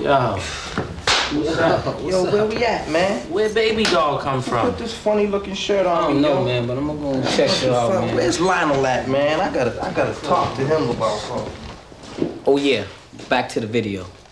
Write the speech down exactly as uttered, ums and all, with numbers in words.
Yo. What's up? What's Yo, up? where we at, man? Where baby doll come from? Put this funny looking shirt on. I don't me, know, yo. man, but I'm gonna go check it out, man. Where's Lionel at, man? I gotta, I gotta talk to him about something. Oh yeah, back to the video.